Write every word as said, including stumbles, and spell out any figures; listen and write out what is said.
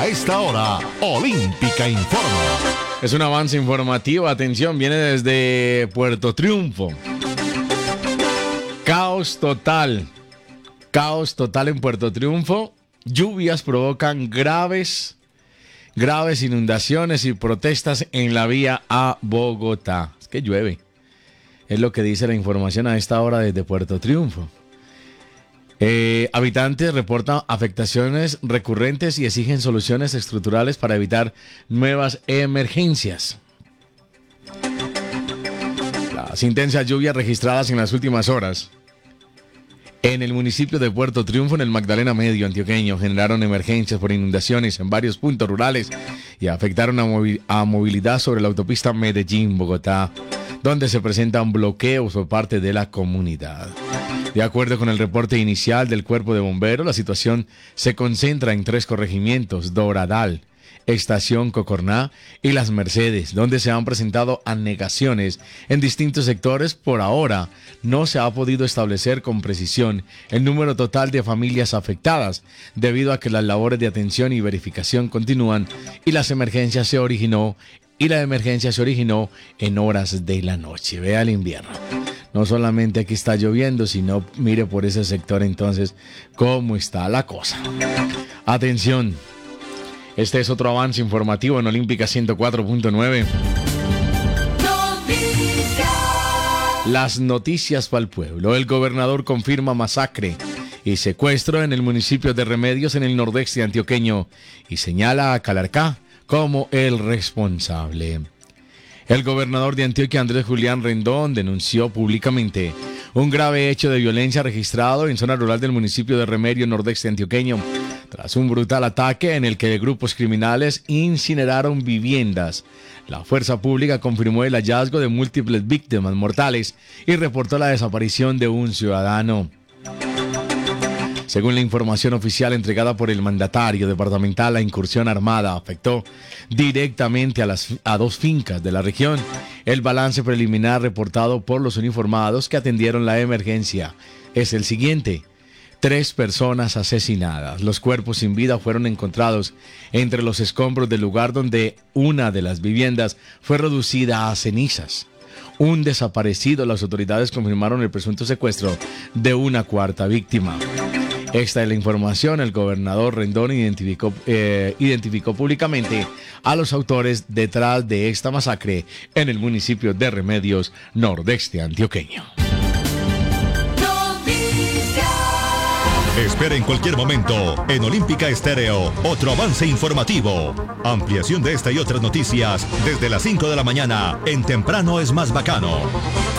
A esta hora, Olímpica Informa. Es un avance informativo, atención, viene desde Puerto Triunfo. Caos total, caos total en Puerto Triunfo. Lluvias provocan graves, graves inundaciones y protestas en la vía a Bogotá. Es que llueve, es lo que dice la información a esta hora desde Puerto Triunfo. Eh, habitantes reportan afectaciones recurrentes y exigen soluciones estructurales para evitar nuevas emergencias. Las intensas lluvias registradas en las últimas horas en el municipio de Puerto Triunfo, en el Magdalena Medio antioqueño, generaron emergencias por inundaciones en varios puntos rurales y afectaron a, movi- a movilidad sobre la autopista Medellín-Bogotá, donde se presenta un bloqueo por parte de la comunidad. De acuerdo con el reporte inicial del Cuerpo de Bomberos, la situación se concentra en tres corregimientos: Doradal, Estación Cocorná y Las Mercedes, donde se han presentado anegaciones en distintos sectores. Por ahora, no se ha podido establecer con precisión el número total de familias afectadas, debido a que las labores de atención y verificación continúan y las emergencias se originó y la emergencia se originó en horas de la noche. Vea el invierno. No solamente aquí está lloviendo, sino mire por ese sector entonces cómo está la cosa. Atención, este es otro avance informativo en Olímpica ciento cuatro punto nueve. Las noticias para el pueblo. El gobernador confirma masacre y secuestro en el municipio de Remedios, en el nordeste antioqueño, y señala a Calarcá como el responsable. El gobernador de Antioquia, Andrés Julián Rendón, denunció públicamente un grave hecho de violencia registrado en zona rural del municipio de Remedios, nordeste antioqueño, tras un brutal ataque en el que grupos criminales incineraron viviendas. La fuerza pública confirmó el hallazgo de múltiples víctimas mortales y reportó la desaparición de un ciudadano. Según la información oficial entregada por el mandatario departamental, la incursión armada afectó directamente a, las, a dos fincas de la región. El balance preliminar reportado por los uniformados que atendieron la emergencia es el siguiente: tres personas asesinadas. Los cuerpos sin vida fueron encontrados entre los escombros del lugar, donde una de las viviendas fue reducida a cenizas. Un desaparecido. Las autoridades confirmaron el presunto secuestro de una cuarta víctima. Esta es la información. El gobernador Rendón identificó, eh, identificó públicamente a los autores detrás de esta masacre en el municipio de Remedios, nordeste antioqueño. Espera en cualquier momento en Olímpica Estéreo otro avance informativo. Ampliación de esta y otras noticias desde las cinco de la mañana en Temprano es Más Bacano.